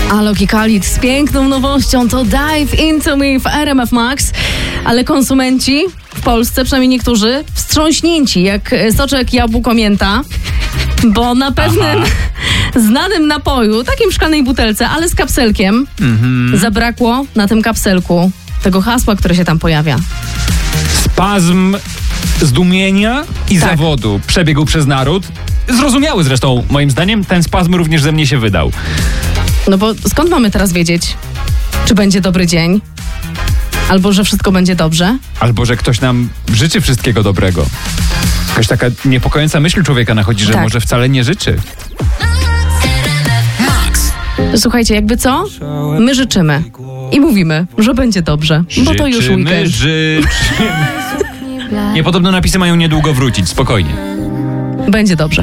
Alok i Khalid z piękną nowością to Dive Into Me w RMF Max, ale konsumenci w Polsce, przynajmniej niektórzy, wstrząśnięci jak soczek jabłko mięta, bo na pewnym znanym napoju, takim w szklanej butelce, ale z kapselkiem, zabrakło na tym kapselku tego hasła, które się tam pojawia. Spazm zdumienia i zawodu przebiegł przez naród. Zrozumiały zresztą, moim zdaniem, ten spazm również ze mnie się wydał. No bo skąd mamy teraz wiedzieć, czy będzie dobry dzień? Albo, że wszystko będzie dobrze? Albo, że ktoś nam życzy wszystkiego dobrego. Jakaś taka niepokojąca myśl człowieka nachodzi, że może wcale nie życzy. Słuchajcie, jakby co? My życzymy. I mówimy, że będzie dobrze, bo to już weekend. Życzymy. Niepodobne napisy mają niedługo wrócić, spokojnie. Będzie dobrze.